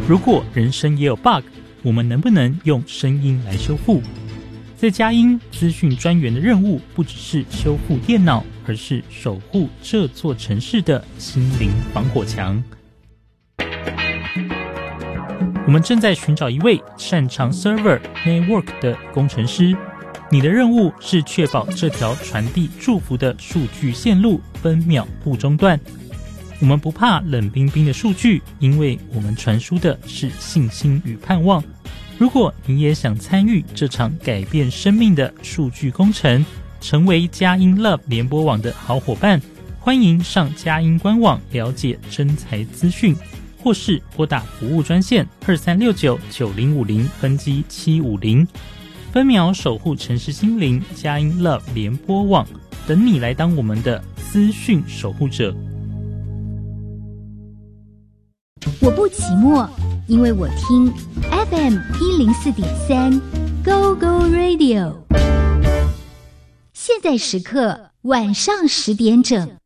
如果人生也有 bug， 我们能不能用声音来修复？在佳音资讯专员的任务不只是修复电脑，而是守护这座城市的心灵防火墙。我们正在寻找一位擅长 server network 的工程师，你的任务是确保这条传递祝福的数据线路分秒不中断。我们不怕冷冰冰的数据，因为我们传输的是信心与盼望。如果你也想参与这场改变生命的数据工程，成为佳音 Love 联播网的好伙伴，欢迎上佳音官网了解征才资讯，或是拨打服务专线23699050分机750，分秒守护城市心灵，佳音 Love 联播网等你来当我们的资讯守护者。 我不寂寞，因为我听 FM 104.3 Go Go Radio。现在时刻晚上10点整。